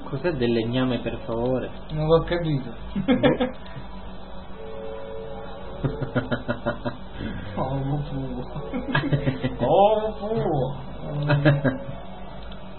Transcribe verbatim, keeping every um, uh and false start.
Cos'è del legname, per favore? Non l'ho capito. Oh, oh, oh.